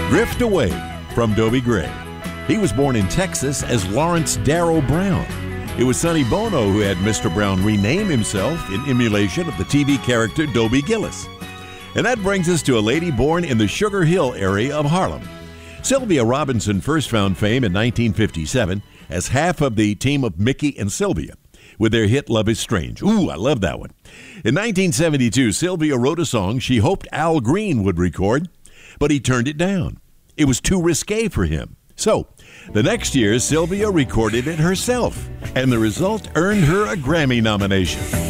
Drift Away from Dobie Gray. He was born in Texas as Lawrence Darrow Brown. It was Sonny Bono who had Mr. Brown rename himself in emulation of the TV character Dobie Gillis. And that brings us to a lady born in the Sugar Hill area of Harlem. Sylvia Robinson first found fame in 1957 as half of the team of Mickey and Sylvia with their hit Love is Strange. Ooh, I love that one. In 1972, Sylvia wrote a song she hoped Al Green would record, but he turned it down. It was too risque for him. So, the next year, Sylvia recorded it herself, and the result earned her a Grammy nomination.